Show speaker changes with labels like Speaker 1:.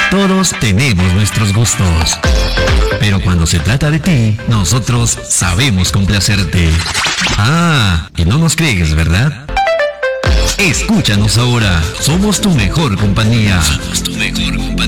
Speaker 1: Todos tenemos nuestros gustos. Pero cuando se trata de ti, nosotros sabemos complacerte. Ah, y no nos crees, ¿verdad? Escúchanos ahora. Somos tu mejor compañía.